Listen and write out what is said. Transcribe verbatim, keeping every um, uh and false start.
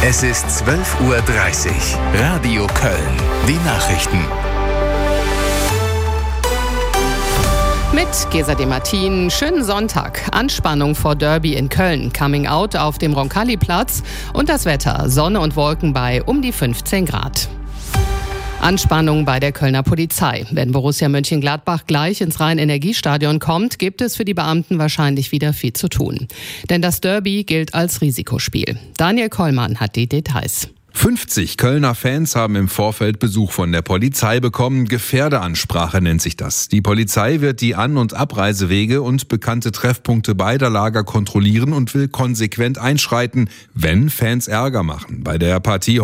Es ist zwölf Uhr dreißig. Radio Köln. Die Nachrichten. Mit Gesa de Martin, schönen Sonntag. Anspannung vor Derby in Köln, Coming Out auf dem Roncalli-Platz und das Wetter, Sonne und Wolken bei um die fünfzehn Grad. Anspannung bei der Kölner Polizei. Wenn Borussia Mönchengladbach gleich ins Rhein-Energiestadion kommt, gibt es für die Beamten wahrscheinlich wieder viel zu tun. Denn das Derby gilt als Risikospiel. Daniel Kollmann hat die Details. fünfzig Kölner Fans haben im Vorfeld Besuch von der Polizei bekommen. Gefährdeansprache nennt sich das. Die Polizei wird die An- und Abreisewege und bekannte Treffpunkte beider Lager kontrollieren und will konsequent einschreiten, wenn Fans Ärger machen. Bei der Partie